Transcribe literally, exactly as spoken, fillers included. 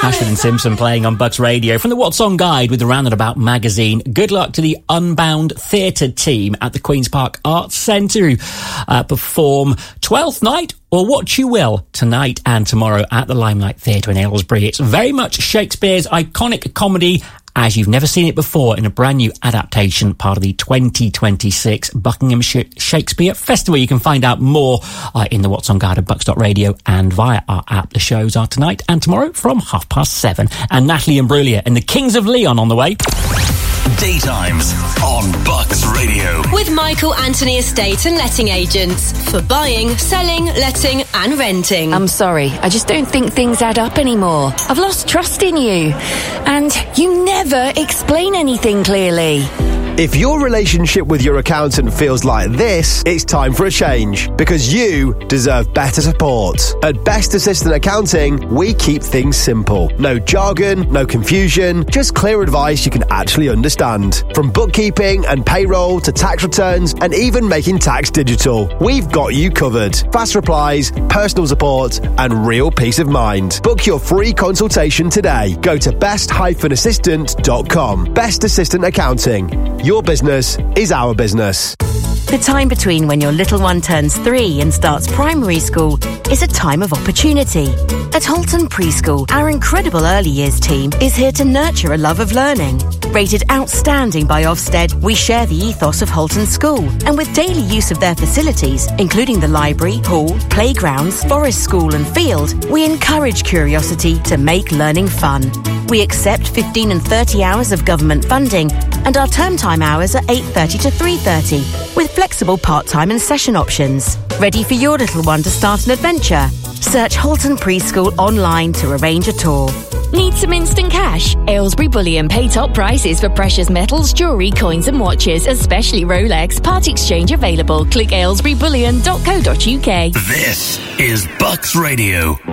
Ashford and Simpson playing on Bucks Radio from the What's On Guide with the Roundabout magazine. Good luck to the Unbound Theatre team at the Queen's Park Arts Centre who uh, perform Twelfth Night or What You Will tonight and tomorrow at the Limelight Theatre in Aylesbury. It's very much Shakespeare's iconic comedy as you've never seen it before in a brand new adaptation, part of the twenty twenty-six Buckinghamshire Shakespeare Festival. You can find out more uh, in the What's On Guide at bucks dot radio and via our app. The shows are tonight and tomorrow from half past seven. And Natalie Imbruglia and the Kings of Leon on the way. Daytimes on Bucks Radio. With Michael Anthony Estate and Letting Agents. For buying, selling, letting and renting. I'm sorry, I just don't think things add up anymore. I've lost trust in you. And you never explain anything clearly. If your relationship with your accountant feels like this, it's time for a change, because you deserve better support. At Best Assistant Accounting, we keep things simple. No jargon, no confusion, just clear advice you can actually understand. From bookkeeping and payroll to tax returns and even making tax digital, we've got you covered. Fast replies, personal support and real peace of mind. Book your free consultation today. Go to best dash assistant dot com. Best Assistant Accounting. Your business is our business. The time between when your little one turns three and starts primary school is a time of opportunity. At Halton Preschool, our incredible early years team is here to nurture a love of learning. Rated outstanding by Ofsted, we share the ethos of Halton School, and with daily use of their facilities, including the library, pool, playgrounds, forest school and field, we encourage curiosity to make learning fun. We accept fifteen and thirty hours of government funding, and our term time hours are eight thirty to three thirty, with flexible part-time and session options. Ready for your little one to start an adventure? Search Halton Preschool online to arrange a tour. Need some instant cash? Aylesbury Bullion pay top prices for precious metals, jewellery, coins and watches, especially Rolex. Part exchange available. Click aylesbury bullion dot co dot uk. This is Bucks Radio.